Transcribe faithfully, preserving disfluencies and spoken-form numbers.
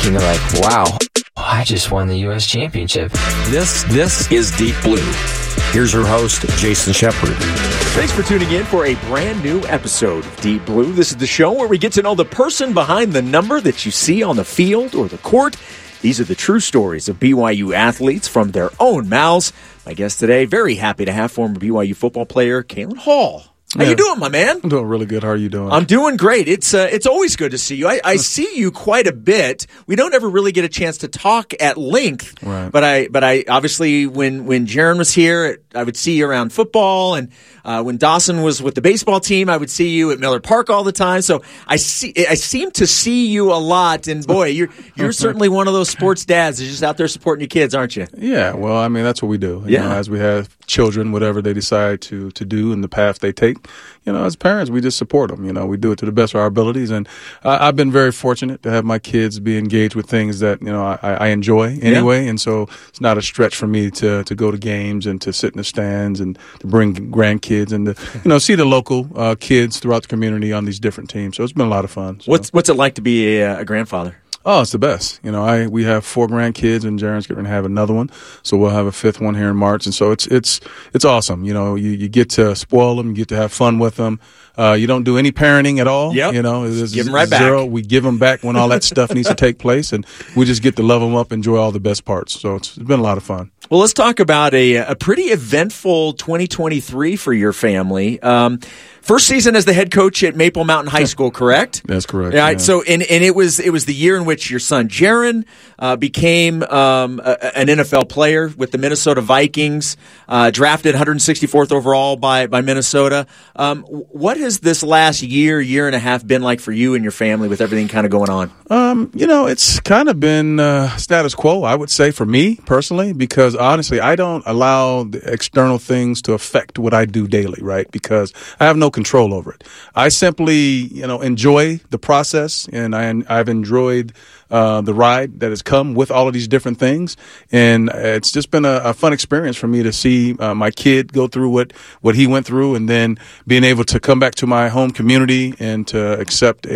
And they're like, wow, I just won the U S championship. This, this is Deep Blue. Here's your host, Jason Shepard. Thanks for tuning in for a brand new episode of Deep Blue. This is the show where we get to know the person behind the number that you see on the field or the court. These are the true stories of B Y U athletes from their own mouths. My guest today, very happy to have former B Y U football player Kalen Hall. How Yeah. you doing, my man? I'm doing really good. How are you doing? I'm doing great. It's uh, it's always good to see you. I, I see you quite a bit. We don't ever really get a chance to talk at length. Right. But I but I obviously when when Jaron was here, I would see you around football, and uh, when Dawson was with the baseball team, I would see you at Miller Park all the time. So I see I seem to see you a lot. And boy, you're you're certainly one of those sports dads that's just out there supporting your kids, aren't you? Yeah, well, I mean, that's what we do. You Yeah. know, as we have children, whatever they decide to, to do and the path they take, you know, as parents, we just support them. You know, we do it to the best of our abilities. And uh, I've been very fortunate to have my kids be engaged with things that, you know, I, I enjoy anyway. Yeah. And so it's not a stretch for me to, to go to games and to sit in the stands and to bring grandkids and to, you know, see the local uh, kids throughout the community on these different teams. So it's been a lot of fun. So. What's what's it like to be a, a grandfather? Oh, it's the best. You know, I we have four grandkids, and Jaron's going to have another one, so we'll have a fifth one here in March. And so it's it's it's awesome. You know, you, you get to spoil them, you get to have fun with them. Uh, you don't do any parenting at all. Yep. You know, it's give them right zero. back. We give them back when all that stuff needs to take place, and we just get to love them up, enjoy all the best parts. So it's, it's been a lot of fun. Well, let's talk about a a pretty eventful twenty twenty-three for your family. Um, First season as the head coach at Maple Mountain High School, correct? That's correct. Right. Yeah. So, and, and it was it was the year in which your son Jaron uh, became um, a, an N F L player with the Minnesota Vikings, uh, drafted one hundred sixty-fourth overall by by Minnesota. Um, what has this last year, year and a half been like for you and your family with everything kind of going on? Um, you know, it's kind of been uh, status quo, I would say, for me personally, because honestly, I don't allow the external things to affect what I do daily, right? Because I have no control over it. I simply, you know, enjoy the process, and I, I've enjoyed uh, the ride that has come with all of these different things. And it's just been a, a fun experience for me to see uh, my kid go through what, what he went through, and then being able to come back to my home community and to accept